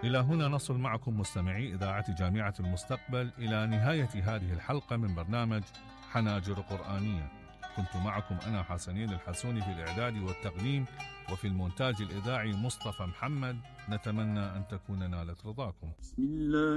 إلى هنا نصل معكم مستمعي إذاعة جامعة المستقبل إلى نهاية هذه الحلقة من برنامج حناجر قرآنية. كنت معكم أنا حسنين الحسوني في الإعداد والتقديم، وفي المونتاج الإذاعي مصطفى محمد. نتمنى أن تكون نالت رضاكم. بسم الله